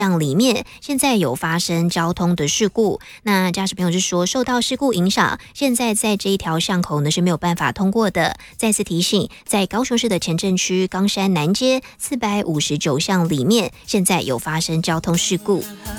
巷里面现在有发生交通的事故，那驾驶朋友是说受到事故影响，现在在这一条巷口呢是没有办法通过的。再次提醒，在高雄市的前镇区冈山南街459巷里面，现在有发生交通事故。